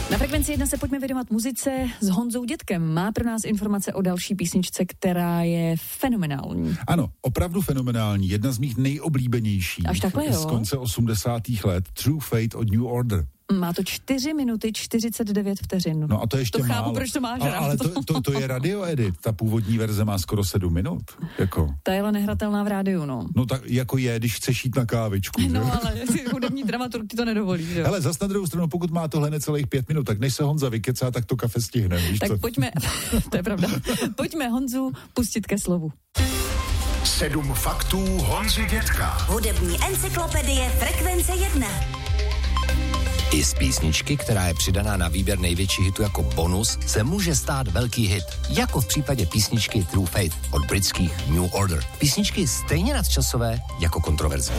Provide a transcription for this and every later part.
Na Frekvenci 1 se pojďme věnovat muzice s Honzou Dětkem. Má pro nás informace o další písničce, která je fenomenální. Ano, opravdu fenomenální. Jedna z mých nejoblíbenějších. Až takhle, jo? Z konce 80. let. True Fate od New Order. Má to 4 minuty 49 vteřin. No a to ještě málo. To chápu, proč to máš rád. Ale to je radio edit. Ta původní verze má skoro 7 minut. Jako. Ta je ale nehratelná v rádiu, no. No tak jako je, když chceš jít na kávičku. No že? ale hudební dramaturg ti to nedovolí, že jo. Hele, zas na druhou stranu, pokud má tohle necelých 5 minut, tak než se Honza vykecá, tak to kafe stihneme. Tak pojďme, to je pravda, pojďme Honzu pustit ke slovu. 7 faktů Honzy Dětka. Hudební encyklopedie Frekvence 1. I z písničky, která je přidaná na výběr největší hitu jako bonus, se může stát velký hit, jako v případě písničky True Fate od britských New Order. Písničky stejně nadčasové jako kontroverze.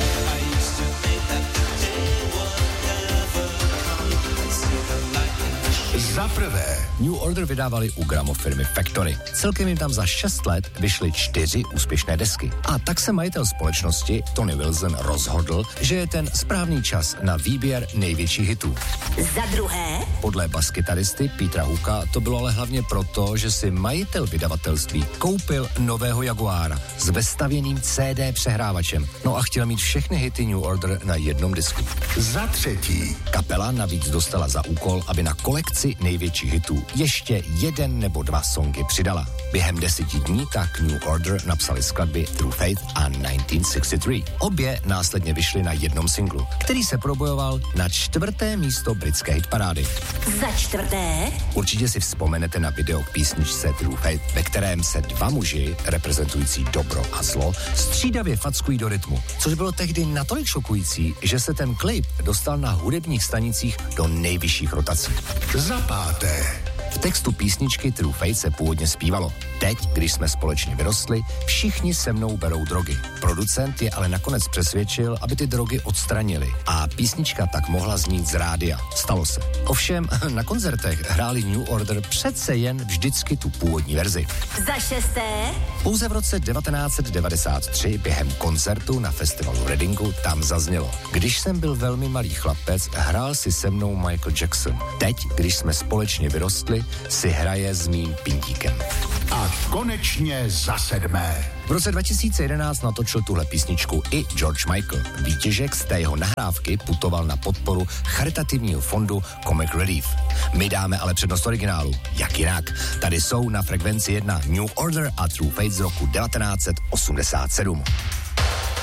Za prvé. New Order vydávali u gramofirmy Factory. Celkem jim tam za 6 let vyšly 4 úspěšné desky. A tak se majitel společnosti Tony Wilson rozhodl, že je ten správný čas na výběr největších hitů. Za druhé. Podle baskytaristy Petera Hooka to bylo ale hlavně proto, že si majitel vydavatelství koupil nového Jaguára s vestavěným CD přehrávačem. No a chtěl mít všechny hity New Order na jednom disku. Za třetí. Kapela navíc dostala za úkol, aby na kolekci největších hitů ještě 1 nebo 2 songy přidala. Během 10 dní tak New Order napsali skladby True Fate a 1963. Obě následně vyšly na jednom singlu, který se probojoval na 4. místo britské hitparády. Za čtvrté. Určitě si vzpomenete na video k písničce True Fate, ve kterém se 2 muži, reprezentující dobro a zlo, střídavě fackují do rytmu, což bylo tehdy natolik šokující, že se ten klip dostal na hudebních stanicích do nejvyšších rotací. Za páté. V textu písničky True Fate se původně zpívalo: Teď, když jsme společně vyrostli, všichni se mnou berou drogy. Producent je ale nakonec přesvědčil, aby ty drogy odstranili a písnička tak mohla znít z rádia. Stalo se. Ovšem, na koncertech hráli New Order přece jen vždycky tu původní verzi. Za šesté. Pouze v roce 1993 během koncertu na festivalu Readingu tam zaznělo: Když jsem byl velmi malý chlapec, hrál si se mnou Michael Jackson. Teď, když jsme společně vyrostli, si hraje s mým pindíkem. A konečně za 7. V roce 2011 natočil tuhle písničku i George Michael. Výtěžek z té jeho nahrávky putoval na podporu charitativního fondu Comic Relief. My dáme ale přednost originálu. Jak jinak? Tady jsou na Frekvenci 1 New Order a True Fate z roku 1987.